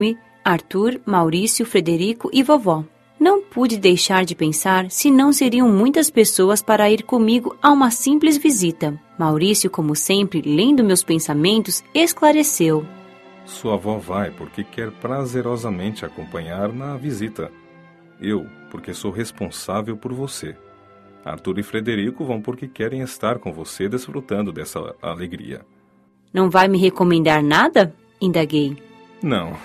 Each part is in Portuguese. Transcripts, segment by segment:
Arthur, Maurício, Frederico e vovó. Não pude deixar de pensar se não seriam muitas pessoas para ir comigo a uma simples visita. Maurício, como sempre, lendo meus pensamentos, esclareceu. Sua avó vai porque quer prazerosamente acompanhar na visita. Eu, porque sou responsável por você. Arthur e Frederico vão porque querem estar com você desfrutando dessa alegria. Não vai me recomendar nada? Indaguei. Não.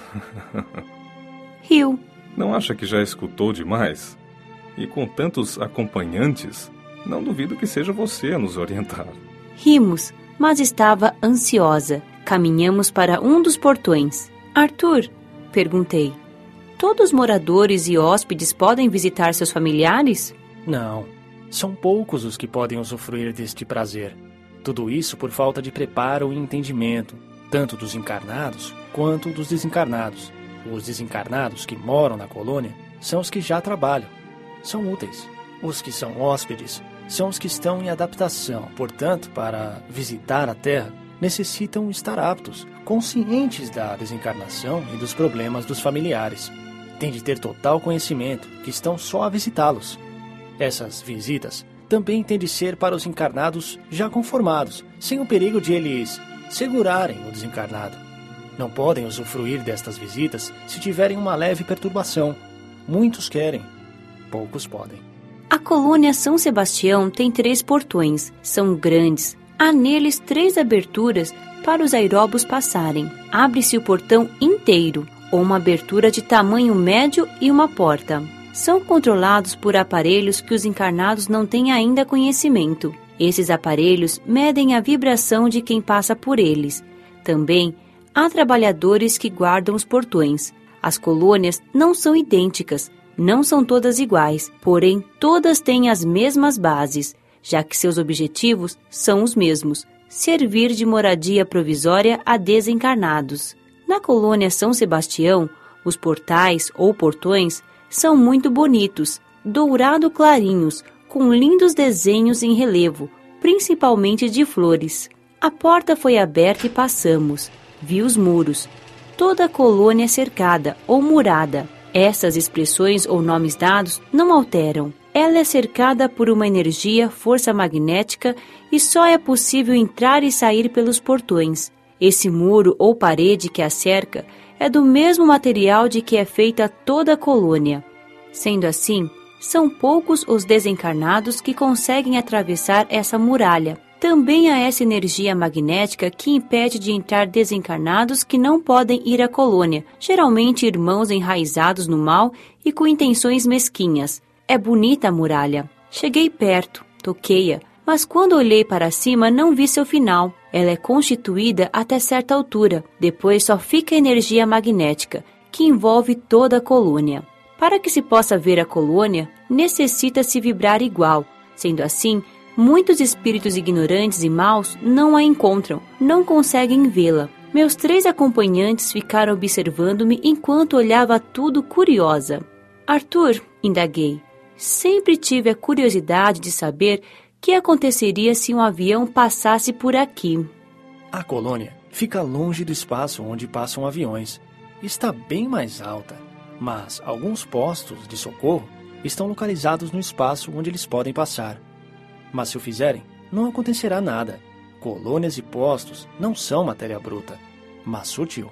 Riu. Não acha que já escutou demais? E com tantos acompanhantes, não duvido que seja você a nos orientar. Rimos, mas estava ansiosa. Caminhamos para um dos portões. Arthur, perguntei, todos os moradores e hóspedes podem visitar seus familiares? Não, são poucos os que podem usufruir deste prazer. Tudo isso por falta de preparo e entendimento, tanto dos encarnados quanto dos desencarnados. Os desencarnados que moram na colônia são os que já trabalham, são úteis. Os que são hóspedes são os que estão em adaptação, portanto, para visitar a Terra, necessitam estar aptos, conscientes da desencarnação e dos problemas dos familiares. Têm de ter total conhecimento que estão só a visitá-los. Essas visitas também têm de ser para os encarnados já conformados, sem o perigo de eles segurarem o desencarnado. Não podem usufruir destas visitas se tiverem uma leve perturbação. Muitos querem, poucos podem. A colônia São Sebastião tem 3 portões, são grandes. Há neles 3 aberturas para os aeróbos passarem. Abre-se o portão inteiro, ou uma abertura de tamanho médio e uma porta. São controlados por aparelhos que os encarnados não têm ainda conhecimento. Esses aparelhos medem a vibração de quem passa por eles. Também há trabalhadores que guardam os portões. As colônias não são idênticas, não são todas iguais, porém todas têm as mesmas bases, já que seus objetivos são os mesmos: servir de moradia provisória a desencarnados. Na colônia São Sebastião, os portais ou portões são muito bonitos, dourado clarinhos, com lindos desenhos em relevo, principalmente de flores. A porta foi aberta e passamos. Vi os muros. Toda a colônia é cercada ou murada. Essas expressões ou nomes dados não alteram. Ela é cercada por uma energia, força magnética, e só é possível entrar e sair pelos portões. Esse muro ou parede que a cerca é do mesmo material de que é feita toda a colônia. Sendo assim, são poucos os desencarnados que conseguem atravessar essa muralha. Também há essa energia magnética que impede de entrar desencarnados que não podem ir à colônia, geralmente irmãos enraizados no mal e com intenções mesquinhas. É bonita a muralha. Cheguei perto, toquei-a, mas quando olhei para cima não vi seu final. Ela é constituída até certa altura, depois só fica a energia magnética, que envolve toda a colônia. Para que se possa ver a colônia, necessita-se vibrar igual. Sendo assim, muitos espíritos ignorantes e maus não a encontram, não conseguem vê-la. Meus 3 acompanhantes ficaram observando-me enquanto olhava tudo curiosa. Arthur, indaguei, sempre tive a curiosidade de saber o que aconteceria se um avião passasse por aqui. A colônia fica longe do espaço onde passam aviões. Está bem mais alta, mas alguns postos de socorro estão localizados no espaço onde eles podem passar. Mas se o fizerem, não acontecerá nada. Colônias e postos não são matéria bruta, mas sutil.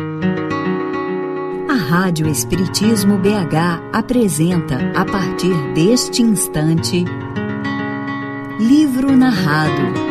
A Rádio Espiritismo BH apresenta, a partir deste instante, Livro Narrado.